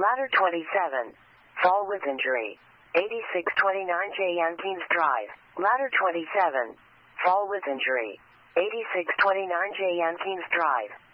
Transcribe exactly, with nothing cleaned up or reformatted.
Ladder twenty-seven. Fall with injury. eighty-six twenty-nine J Yankins Drive. Ladder twenty-seven. Fall with injury. eighty-six twenty-nine J Yankins Drive.